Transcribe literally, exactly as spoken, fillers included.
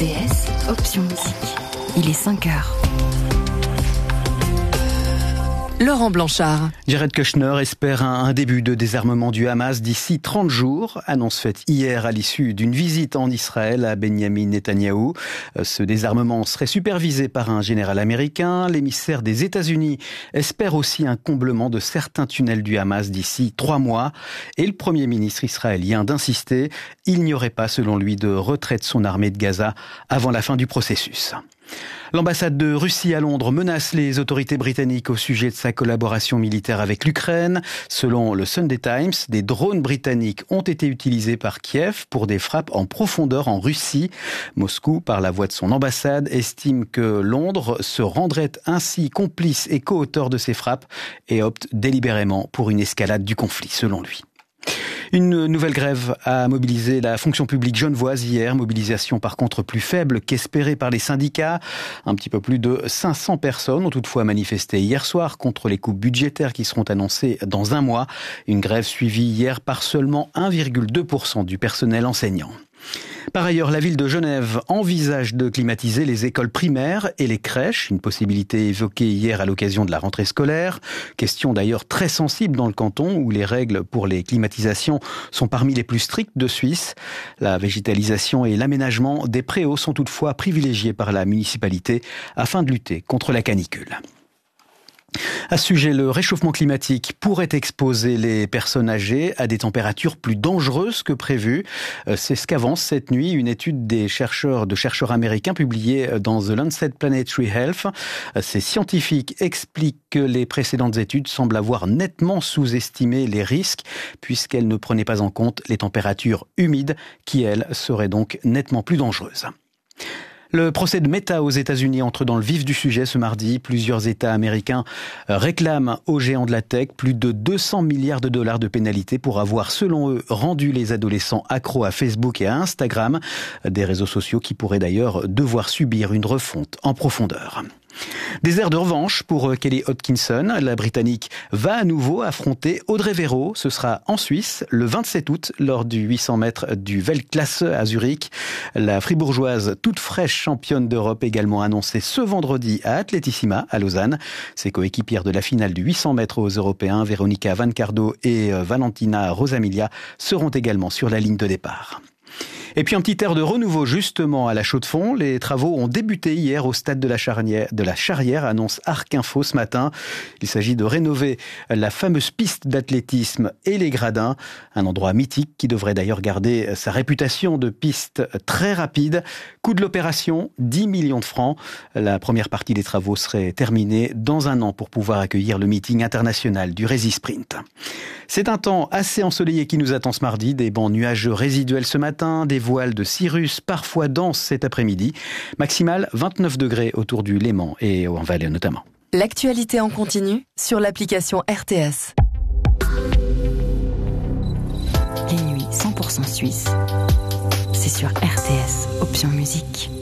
T S, option musique. Il est cinq heures. Laurent Blanchard. Jared Kushner espère un, un début de désarmement du Hamas d'ici trente jours. Annonce faite hier à l'issue d'une visite en Israël à Benyamin Netanyahou. Ce désarmement serait supervisé par un général américain. L'émissaire des États-Unis espère aussi un comblement de certains tunnels du Hamas d'ici trois mois. Et le Premier ministre israélien d'insister, il n'y aurait pas, selon lui, de retrait de son armée de Gaza avant la fin du processus. L'ambassade de Russie à Londres menace les autorités britanniques au sujet de sa collaboration militaire avec l'Ukraine. Selon le Sunday Times, des drones britanniques ont été utilisés par Kiev pour des frappes en profondeur en Russie. Moscou, par la voix de son ambassade, estime que Londres se rendrait ainsi complice et co-auteur de ces frappes et opte délibérément pour une escalade du conflit, selon lui. Une nouvelle grève a mobilisé la fonction publique genevoise hier. Mobilisation par contre plus faible qu'espérée par les syndicats. Un petit peu plus de cinq cents personnes ont toutefois manifesté hier soir contre les coupes budgétaires qui seront annoncées dans un mois. Une grève suivie hier par seulement un virgule deux pour cent du personnel enseignant. Par ailleurs, la ville de Genève envisage de climatiser les écoles primaires et les crèches, une possibilité évoquée hier à l'occasion de la rentrée scolaire. Question d'ailleurs très sensible dans le canton où les règles pour les climatisations sont parmi les plus strictes de Suisse. La végétalisation et l'aménagement des préaux sont toutefois privilégiés par la municipalité afin de lutter contre la canicule. À ce sujet, le réchauffement climatique pourrait exposer les personnes âgées à des températures plus dangereuses que prévu. C'est ce qu'avance cette nuit une étude des chercheurs, de chercheurs américains publiée dans The Lancet Planetary Health. Ces scientifiques expliquent que les précédentes études semblent avoir nettement sous-estimé les risques puisqu'elles ne prenaient pas en compte les températures humides qui, elles, seraient donc nettement plus dangereuses. Le procès de Meta aux États-Unis entre dans le vif du sujet ce mardi. Plusieurs États américains réclament aux géants de la tech plus de deux cents milliards de dollars de pénalités pour avoir, selon eux, rendu les adolescents accros à Facebook et à Instagram, des réseaux sociaux qui pourraient d'ailleurs devoir subir une refonte en profondeur. Des airs de revanche pour Kelly Hodgkinson. La Britannique va à nouveau affronter Audrey Véro. Ce sera en Suisse le vingt-sept août lors du huit cents mètres du Weltklasse à Zurich. La fribourgeoise toute fraîche championne d'Europe également annoncée ce vendredi à Atletissima à Lausanne. Ses coéquipières de la finale du huit cents mètres aux Européens, Veronica Vancardo et Valentina Rosamilia, seront également sur la ligne de départ. Et puis un petit air de renouveau justement à la Chaux-de-Fonds. Les travaux ont débuté hier au stade de la Charrière, de la Charrière, annonce Arc Info ce matin. Il s'agit de rénover la fameuse piste d'athlétisme et les gradins, un endroit mythique qui devrait d'ailleurs garder sa réputation de piste très rapide. Coût de l'opération, dix millions de francs. La première partie des travaux serait terminée dans un an pour pouvoir accueillir le meeting international du Résisprint. C'est un temps assez ensoleillé qui nous attend ce mardi, des bancs nuageux résiduels ce matin, des voiles de cirrus parfois denses cet après-midi. Maximal vingt-neuf degrés autour du Léman et en Valais notamment. L'actualité en continu sur l'application R T S. Les nuits cent pour cent suisses, c'est sur R T S, option musique.